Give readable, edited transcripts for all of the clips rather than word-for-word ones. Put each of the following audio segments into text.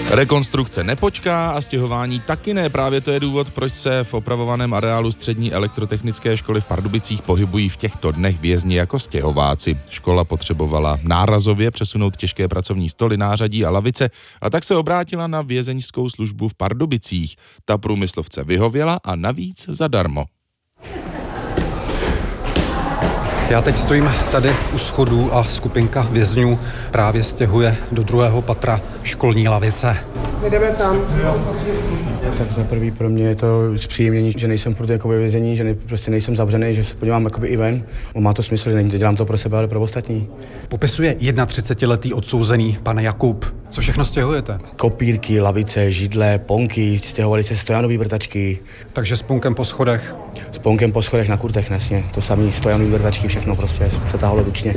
Rekonstrukce nepočká a stěhování taky ne. Právě to je důvod, proč se v opravovaném areálu střední elektrotechnické školy v Pardubicích pohybují v těchto dnech vězni jako stěhováci. Škola potřebovala nárazově přesunout těžké pracovní stoly, nářadí a lavice a tak se obrátila na vězeňskou službu v Pardubicích. Ta průmyslovce vyhověla a navíc zadarmo. Já teď stojím tady u schodů a skupinka vězňů právě stěhuje do druhého patra školní lavice. My jdeme tam. Tak za prvý pro mě je to zpříjemnění, že nejsem furt jako ve vězení, že prostě nejsem zavřený, že se podívám jakoby i ven. Má to smysl, že nedělám to pro sebe, ale pro ostatní. Popisuje 31letý odsouzený pan Jakub. Co všechno stěhujete? Kopírky, lavice, židle, ponky, stěhovaly se stojanové vrtačky. Takže s ponkem po schodech? S ponkem po schodech na kurtech, nesně. To samý stojanové vrtačky, všechno prostě se tahalo ručně.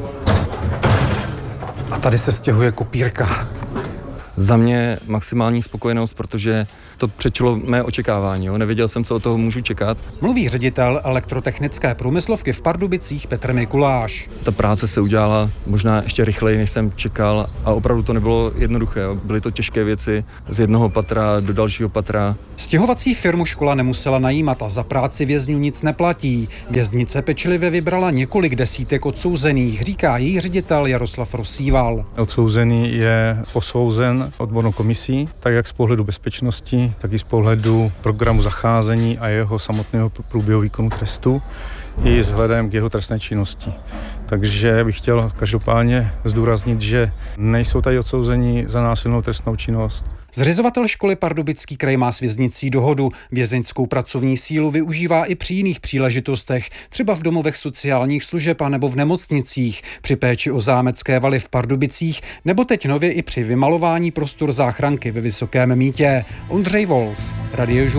A tady se stěhuje kopírka. Za mě maximální spokojenost, protože to přečilo mé očekávání. Nevěděl jsem, co od toho můžu čekat. Mluví ředitel elektrotechnické průmyslovky v Pardubicích Petr Mikuláš. Ta práce se udělala možná ještě rychleji, než jsem čekal a opravdu to nebylo jednoduché. Byly to těžké věci z jednoho patra do dalšího patra. Stěhovací firmu škola nemusela najímat a za práci vězňů nic neplatí. Věznice pečlivě vybrala několik desítek odsouzených, říká její ředitel Jaroslav Rosíval. Odsouzený je posouzen odbornou komisí, tak jak z pohledu bezpečnosti, tak i z pohledu programu zacházení a jeho samotného průběhu výkonu trestu i vzhledem k jeho trestné činnosti. Takže bych chtěl každopádně zdůraznit, že nejsou tady odsouzení za násilnou trestnou činnost. Zřizovatel školy Pardubický kraj má s věznicí dohodu. Vězeňskou pracovní sílu využívá i při jiných příležitostech, třeba v domovech sociálních služeb a nebo v nemocnicích, při péči o zámecké valy v Pardubicích, nebo teď nově i při vymalování prostor záchranky ve Vysokém Mýtě. Ondřej Wolf, Radio Žur.